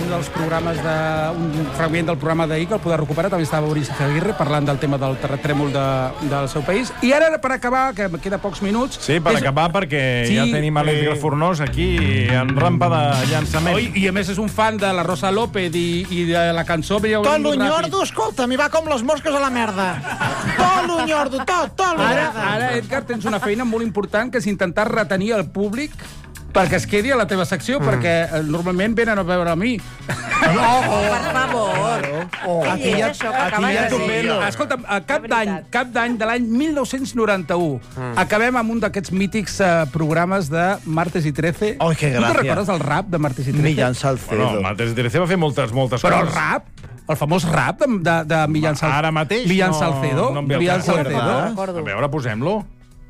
dels programes un fragment del programa d'ahir, que el podeu recuperar. També estava Boris Aguirre parlant del tema del terratrèmol del seu país. I ara, per acabar, que queda pocs minuts... Sí, per acabar, perquè ja tenim a l'Edgar Fornós aquí en rampa de llançament. I a més és un fan de la Rosa López i de la cançó... Tot l'Unyordo, escolta, m'hi va com les mosques a la merda. Tot l'Unyordo, tot l'Unyordo. Ara, Edgar, tens una feina molt important, que és intentar retenir el públic perquè es quedi a la teva secció, perquè normalment venen a veure a mi. Per favor. Aquí ja t'ho meno. Escolta'm, cap d'any de l'any 1991 acabem amb un d'aquests mítics programes de Martes y Trece. Oh, que gràcia. Tu te'n recordes el rap de Martes y Trece? Millán Salcedo. Bueno, Martes y Trece va fer moltes coses. Però el rap, el famós rap de Millán Salcedo. Ara mateix Millán Salcedo. no em ve al Millán cap. Salcedo. A veure, posem-lo.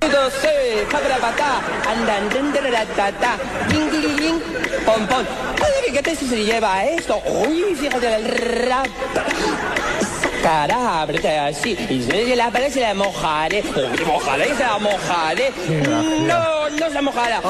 ¿Qué te se lleva esto? Uy, fíjate el rap. Cara, ábrete así. Y se la pared se la mojaré. Mojaré y se la mojaré. No, no se mojará.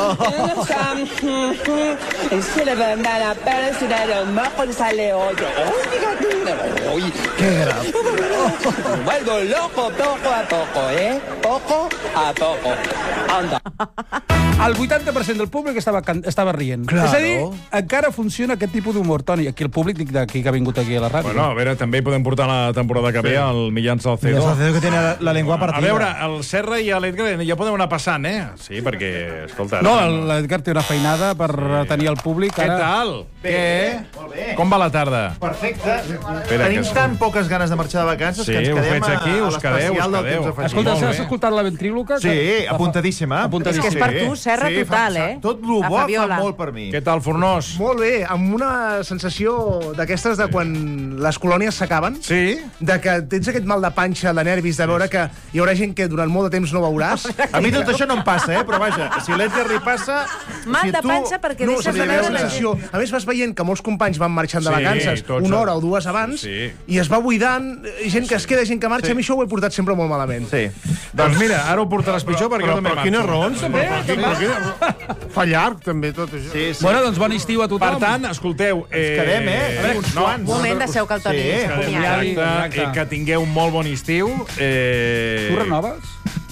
Se le va a dar la pared, se la mojo y sale otro. Uy, fíjate. Uy, qué grave. Vuelvo loco poco a poco, ¿eh? Poco a poco. Anda. El 80% del públic estava rient. Claro. És a dir, encara funciona aquest tipus d'humor, Toni. Aquí el públic d'aquí que ha vingut aquí a la ràdio. Bueno, a veure, també podem portar la temporada que ve al Millán Salcedo. Millán Salcedo, que tiene la lengua partida. A veure, el Serra i l'Edgar ja podem anar passant, eh? Sí, perquè, escolta... No, l'Edgar té una feinada per tenir el públic. Què tal? Bé, molt bé. Com va la tarda? Perfecte. Espera, Tenim que tan poques ganes de marxar de vacances que ens ho quedem veig aquí, a us quedeu. Escolta, Molt has bé. escoltat la ventríloca? Sí, apuntadíssima. És que és per tu, Serra, total, eh? Tot el bo fa molt per mi. Què tal, Fornós? Molt bé, amb una sensació d'aquestes de quan les colònies s'acaben. Sí? De que tens aquest mal de panxa, de nervis, de veure que hi haurà gent que durant molt de temps no veuràs. A mi tot això no em passa, però vaja, si l'Edgar li passa... Mal de panxa perquè No, deixes se de li veu veure la la gent. sensació. A més, vas veient que molts companys van marxant de vacances tots una hora o dues abans i es va buidant, gent que es queda, gent que marxa. A mi això ho he portat sempre molt malament. Sí. Doncs mira, ara ho portaràs pitjor perquè jo també marxo. Quines raons, també? Fa llarg, també, tot això. Sí, sí. Bueno, doncs bon estiu a tothom. Per tant, escolteu... Ens quedem, A veure, Uns no, quants. Un moment, deixeu que el Toni s'acomiadi. Exacte, que tingueu un molt bon estiu. Tu renoves?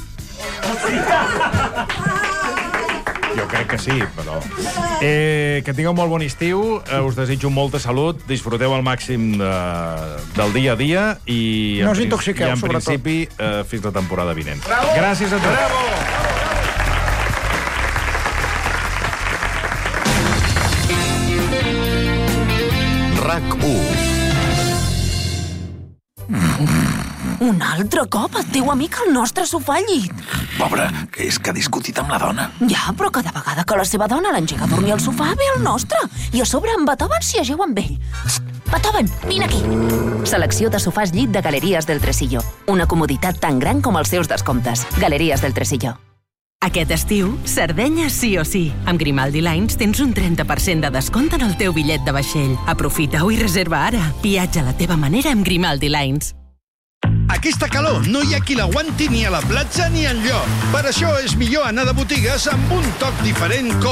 Jo crec que sí, però... que tingueu molt bon estiu, us desitjo molta salut, disfruteu al màxim del dia a dia i... No us intoxiqueu, en sobretot. principi, fins la temporada vinent. Gràcies a tots. RAC1. Un altre cop et diu amic al nostre sofà al llit. Pobre, que és que ha discutit amb la dona. Ja, però cada vegada que la seva dona l'engega a dormir al sofà, ve el nostre. I a sobre en Beethoven s'hi ajeu amb ell. Beethoven, vine aquí. Selecció de sofàs llit de Galeries del Tresillo. Una comoditat tan gran com els seus descomptes. Galeries del Tresillo. Aquest estiu, Sardenya sí o sí. Amb Grimaldi Lines tens un 30% de descompte en el teu bitllet de vaixell. Aprofita-ho i reserva ara. Viatja a la teva manera amb Grimaldi Lines. Aquesta calor no hi ha qui l'aguanti ni a la platja ni enlloc. Per això és millor anar de botigues amb un toc diferent